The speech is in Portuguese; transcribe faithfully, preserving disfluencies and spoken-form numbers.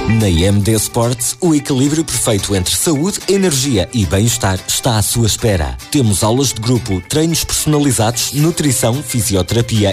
Na I M D Sports, o equilíbrio perfeito entre saúde, energia e bem-estar está à sua espera. Temos aulas de grupo, treinos personalizados, nutrição, fisioterapia